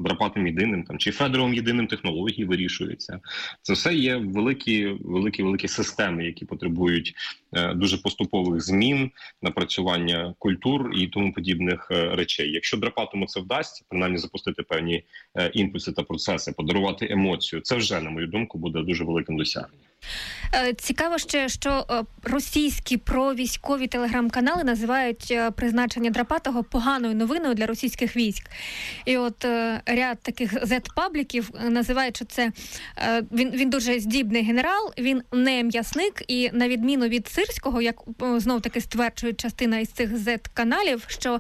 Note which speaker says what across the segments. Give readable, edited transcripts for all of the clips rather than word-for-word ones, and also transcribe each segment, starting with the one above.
Speaker 1: Драпатом єдиним там, чи Федоровим єдиним технології вирішується. Це все є великі системи, які потребують дуже поступових змін, напрацювання культур і тому подібних речей. Якщо Драпатому це вдасться, принаймні запустити певні імпульси та процеси, подарувати емоцію, це вже, на мою думку, буде дуже великим досягненням.
Speaker 2: Цікаво ще, що російські провійськові телеграм-канали називають призначення Драпатого поганою новиною для російських військ. І от ряд таких Z-пабліків називають, що це він дуже здібний генерал, він не м'ясник, і на відміну від Сирського, як знов-таки стверджує частина із цих Z-каналів, що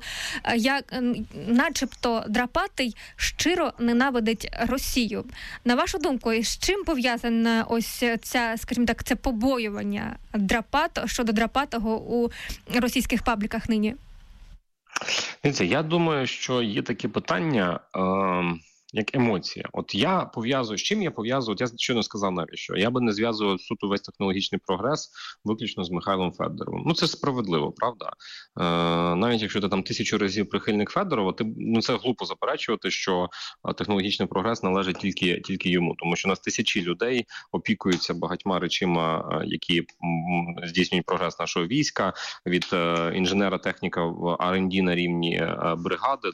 Speaker 2: начебто Драпатий щиро ненавидить Росію. На вашу думку, з чим пов'язана ось ця, скажімо так, це побоювання щодо Драпатого у російських пабліках нині?
Speaker 1: Дивіться, я думаю, що є такі питання, як емоція. От я пов'язую, з чим я пов'язую, от я щойно сказав навіть, що я би не зв'язував суто весь технологічний прогрес виключно з Михайлом Федоровим. Ну, це справедливо, правда? Навіть якщо ти там 1000 разів прихильник Федорова, це глупо заперечувати, що технологічний прогрес належить тільки йому, тому що у нас тисячі людей опікуються багатьма речима, які здійснюють прогрес нашого війська, від інженера техніка в R&D на рівні бригади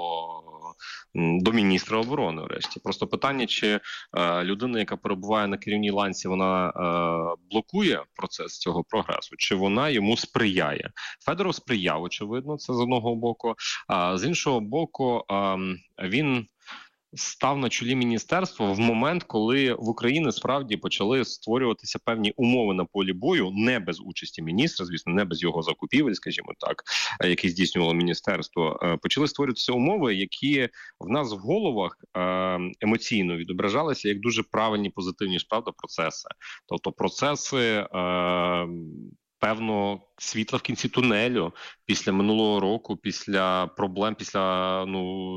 Speaker 1: до міністра оборони, врешті. Просто питання, чи людина, яка перебуває на керівній ланці, вона блокує процес цього прогресу, чи вона йому сприяє. Федоров сприяв, очевидно, це з одного боку. А з іншого боку, він став на чолі міністерства в момент, коли в Україні справді почали створюватися певні умови на полі бою, не без участі міністра, звісно, не без його закупівель, скажімо так, які здійснювало міністерство. Почали створюватися умови, які в нас в головах емоційно відображалися як дуже правильні, позитивні, правда, процеси. Тобто процеси певно світла в кінці тунелю після минулого року, після проблем, після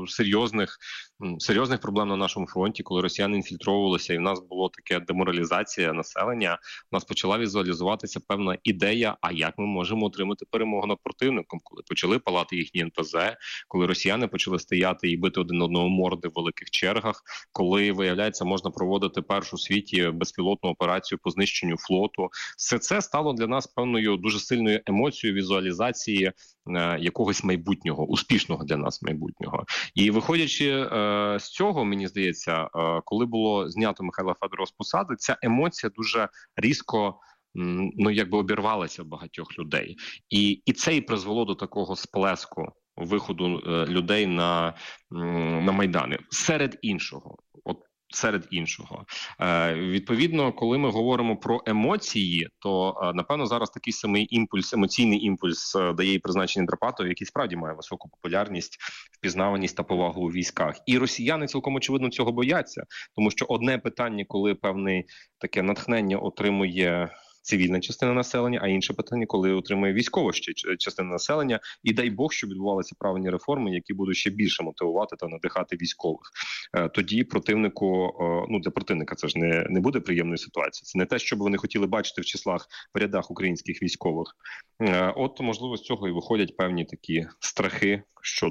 Speaker 1: серйозних проблем на нашому фронті, коли росіяни інфільтровувалися, і в нас було таке деморалізація населення, у нас почала візуалізуватися певна ідея, а як ми можемо отримати перемогу над противником, коли почали палати їхні НПЗ, коли росіяни почали стояти і бити один одного морди в великих чергах, коли, виявляється, можна проводити першу в світі безпілотну операцію по знищенню флоту. Все це стало для нас певною дуже сильною емоцією візуалізації якогось майбутнього, успішного для нас майбутнього. І виходячи з цього, мені здається, коли було знято Михайла Федорова з посади, ця емоція дуже різко обірвалася в багатьох людей. І це і призвело до такого сплеску виходу людей на Майдани. Серед іншого. Відповідно, коли ми говоримо про емоції, то, напевно, зараз такий самий емоційний імпульс дає і призначення Драпатова, який справді має високу популярність, впізнаваність та повагу у військах. І росіяни цілком очевидно цього бояться, тому що одне питання, коли певне таке натхнення отримує цивільна частина населення, а інше питання, коли отримує військова частина населення, і дай Бог, щоб відбувалися правильні реформи, які будуть ще більше мотивувати та надихати військових. Тоді противнику, для противника це ж не буде приємної ситуації. Це не те, що б вони хотіли бачити в рядах українських військових. От, можливо, з цього і виходять певні такі страхи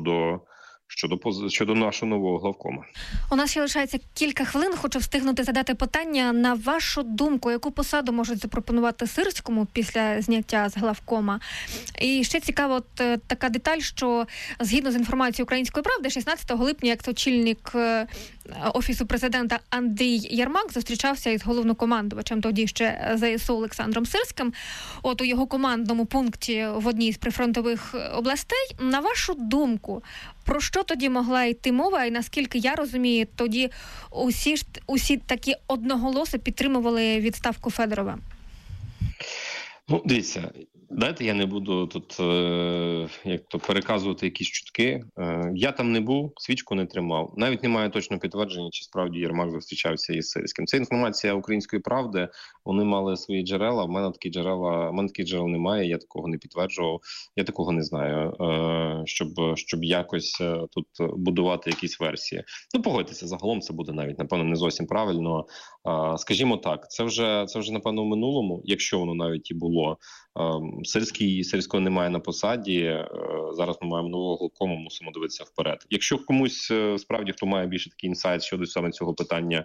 Speaker 1: щодо нашого нового главкома.
Speaker 2: У нас ще лишається кілька хвилин. Хочу встигнути задати питання. На вашу думку, яку посаду можуть запропонувати Сирському після зняття з главкома? І ще цікаво така деталь, що згідно з інформацією «Української правди», 16 липня, як очільник Офісу президента Андрій Єрмак зустрічався із головнокомандувачем тоді ще ЗСУ Олександром Сирським. От у його командному пункті в одній з прифронтових областей. На вашу думку, про що тоді могла йти мова, і наскільки я розумію, тоді усі такі одноголосо підтримували відставку Федорова?
Speaker 1: Дивіться, дайте я не буду тут переказувати якісь чутки. Я там не був, свічку не тримав. Навіть немає точного підтвердження, чи справді Єрмак зустрічався із Сирським. Це інформація «Української правди». Вони мали свої джерела. В мене таких джерел немає, я такого не підтверджував. Я такого не знаю, щоб якось тут будувати якісь версії. Погодьтеся, загалом це буде навіть, напевно, не зовсім правильно. Скажімо так, це вже напевно, в минулому, якщо воно навіть і було. Сирського немає на посаді, зараз ми маємо нового главкома, мусимо дивитися вперед. Якщо комусь справді, хто має більше такий інсайт щодо саме цього питання,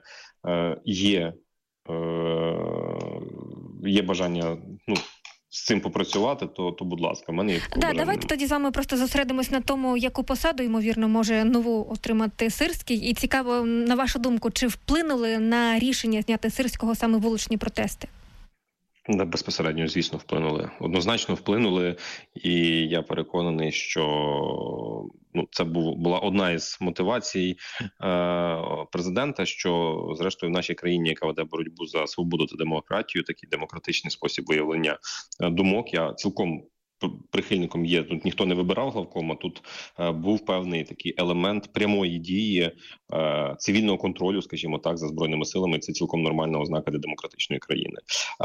Speaker 1: є бажання, з цим попрацювати, то будь ласка, в мене є таке бажання.
Speaker 2: Давайте тоді з вами просто зосередимось на тому, яку посаду, ймовірно, може нову отримати Сирський. І цікаво, на вашу думку, чи вплинули на рішення зняти Сирського саме вуличні протести?
Speaker 1: Безпосередньо, звісно, вплинули. Однозначно вплинули, і я переконаний, що це була одна із мотивацій президента, що, зрештою, в нашій країні, яка веде боротьбу за свободу та демократію, такий демократичний спосіб виявлення думок, я цілком прихильником є. Тут ніхто не вибирав главкома, тут був певний такий елемент прямої дії, цивільного контролю, скажімо так, за Збройними силами. Це цілком нормальна ознака для демократичної країни.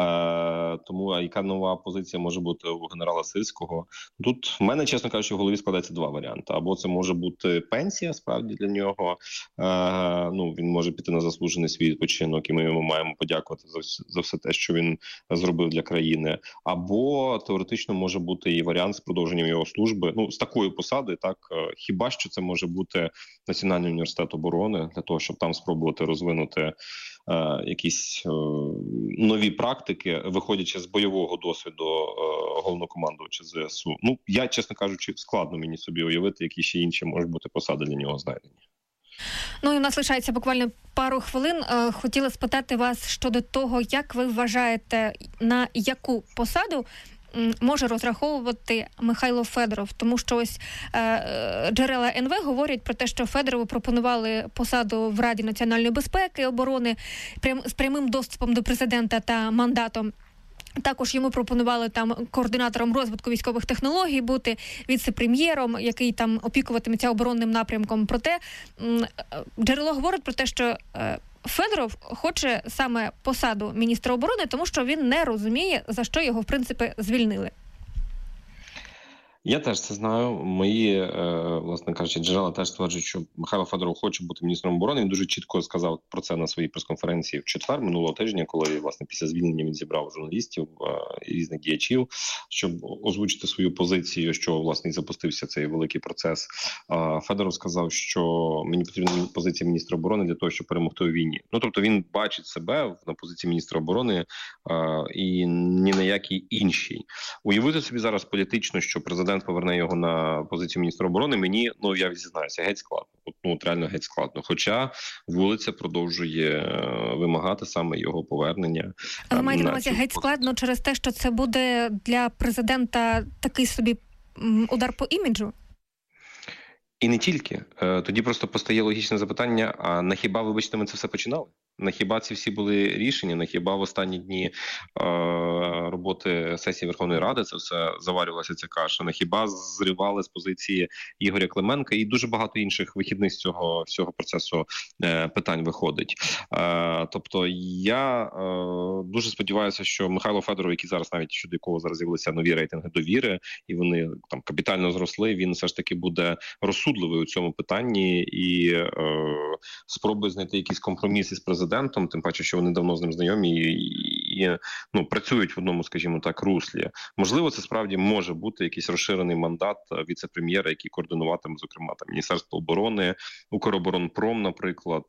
Speaker 1: Тому яка нова позиція може бути у генерала Сирського? Тут в мене, чесно кажучи, в голові складається два варіанти. Або це може бути пенсія, справді, для нього. Він може піти на заслужений свій відпочинок, і ми йому маємо подякувати за все те, що він зробив для країни. Або теоретично може бути і варіант з продовженням його служби. З такою посадою, так, хіба що це може бути Національний університет оборони, для того, щоб там спробувати розвинути якісь нові практики, виходячи з бойового досвіду головнокомандувача ЗСУ. Я, чесно кажучи, складно мені собі уявити, які ще інші можуть бути посади для нього знайдені.
Speaker 2: І у нас лишається буквально пару хвилин. Хотіла спитати вас щодо того, як ви вважаєте, на яку посаду може розраховувати Михайло Федоров, тому що ось джерела НВ говорять про те, що Федорову пропонували посаду в Раді національної безпеки і оборони з прямим доступом до президента та мандатом. Також йому пропонували там координатором розвитку військових технологій бути, віце-прем'єром, який там опікуватиметься оборонним напрямком. Проте джерело говорить про те, що Федоров хоче саме посаду міністра оборони, тому що він не розуміє, за що його, в принципі, звільнили.
Speaker 1: Я теж це знаю. Мої, власне кажучи, джерела теж стверджують, що Михайло Федоров хоче бути міністром оборони. Він дуже чітко сказав про це на своїй прес-конференції в четвер минулого тижня, коли, власне, після звільнення він зібрав журналістів і різних діячів, щоб озвучити свою позицію, що, власне, і запустився цей великий процес. Федоров сказав, що мені потрібна позиція міністра оборони для того, щоб перемогти у війні. Тобто він бачить себе на позиції міністра оборони і ні на якій іншій. Уявити собі зараз політично, що президент поверне його на позицію міністра оборони, мені, я зізнаюся, геть складно. Реально геть складно. Хоча вулиця продовжує вимагати саме його повернення.
Speaker 2: Ви маєте на увазі геть складно через те, що це буде для президента такий собі удар по іміджу?
Speaker 1: І не тільки. Тоді просто постає логічне запитання, а на хіба, вибачте, ми це все починали? На хіба ці всі були рішення? На хіба в останні дні роботи сесії Верховної Ради це все заварювалася ця каша? На хіба зривали з позиції Ігоря Клименка? І дуже багато інших вихідних з цього всього процесу питань виходить. Тобто я дуже сподіваюся, що Михайло Федоров, який зараз навіть щодо якого зараз з'явилися нові рейтинги довіри, і вони там капітально зросли, він все ж таки буде розсудливий у цьому питанні і спробує знайти якийсь компроміс із президентом, тим паче, що вони давно з ним знайомі і працюють в одному, скажімо так, руслі. Можливо, це справді може бути якийсь розширений мандат віце-прем'єра, який координуватиме, зокрема, там Міністерство оборони, Укроборонпром, наприклад,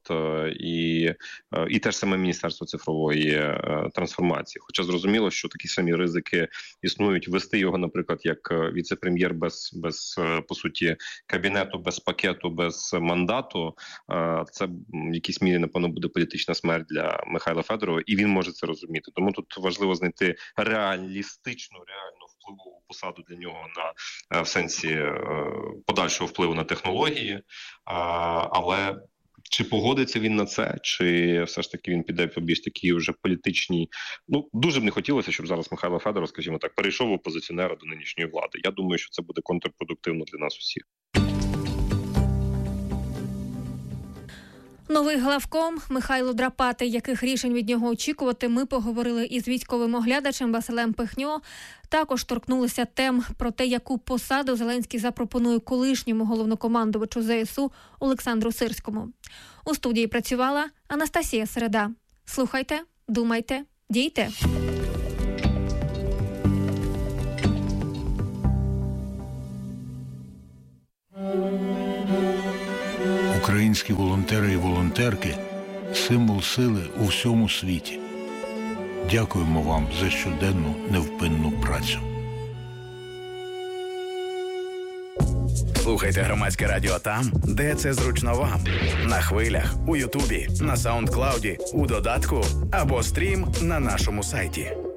Speaker 1: і теж саме Міністерство цифрової трансформації. Хоча зрозуміло, що такі самі ризики існують. Вести його, наприклад, як віце-прем'єр без по суті, кабінету, без пакету, без мандату, це в якійсь мірі, напевно, буде політична смерть для Михайла Федорова, і він може це розуміти. Тому тут важливо знайти реальну впливову посаду для нього в сенсі подальшого впливу на технології, але чи погодиться він на це, чи все ж таки він піде по більш такій вже політичній... дуже б не хотілося, щоб зараз Михайло Федоров, скажімо так, перейшов опозиціонера до нинішньої влади. Я думаю, що це буде контрпродуктивно для нас усіх.
Speaker 2: Новий главком Михайло Драпатий, яких рішень від нього очікувати, ми поговорили із військовим оглядачем Василем Пихньо. Також торкнулися тем про те, яку посаду Зеленський запропонує колишньому головнокомандувачу ЗСУ Олександру Сирському. У студії працювала Анастасія Середа. Слухайте, думайте, дійте.
Speaker 3: українські волонтери і волонтерки – символ сили у всьому світі. Дякуємо вам за щоденну невпинну працю.
Speaker 4: Слухайте Громадське радіо там, де це зручно вам. На хвилях, у Ютубі, на Саундклауді, у додатку або стрім на нашому сайті.